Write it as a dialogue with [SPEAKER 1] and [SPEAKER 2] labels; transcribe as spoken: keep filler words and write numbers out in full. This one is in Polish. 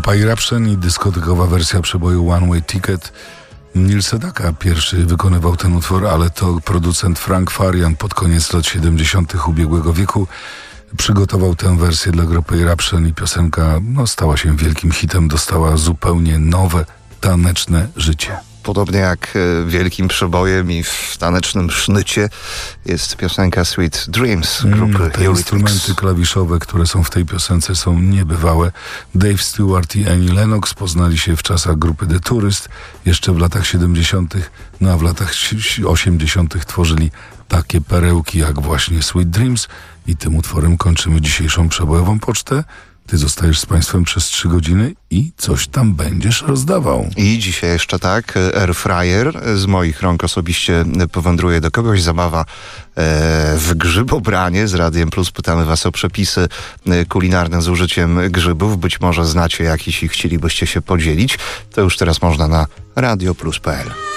[SPEAKER 1] Grupa Eruption i dyskotekowa wersja przeboju One Way Ticket. Neil Sedaka pierwszy wykonywał ten utwór, ale to producent Frank Farian pod koniec lat siedemdziesiątych ubiegłego wieku przygotował tę wersję dla grupy Eruption i piosenka no, stała się wielkim hitem, dostała zupełnie nowe, taneczne życie.
[SPEAKER 2] Podobnie jak wielkim przebojem i w tanecznym sznycie jest piosenka Sweet Dreams grupy
[SPEAKER 1] mm, Te instrumenty klawiszowe, które są w tej piosence, są niebywałe. Dave Stewart i Annie Lennox poznali się w czasach grupy The Tourist, jeszcze w latach siedemdziesiątych, no a w latach osiemdziesiątych tworzyli takie perełki jak właśnie Sweet Dreams i tym utworem kończymy dzisiejszą przebojową pocztę. Ty zostajesz z Państwem przez trzy godziny i coś tam będziesz rozdawał.
[SPEAKER 2] I dzisiaj jeszcze tak, Air Fryer z moich rąk osobiście powędruje do kogoś. Zabawa e, w grzybobranie z Radiem Plus. Pytamy Was o przepisy kulinarne z użyciem grzybów. Być może znacie jakiś i chcielibyście się podzielić. To już teraz można na radio plus kropka p l.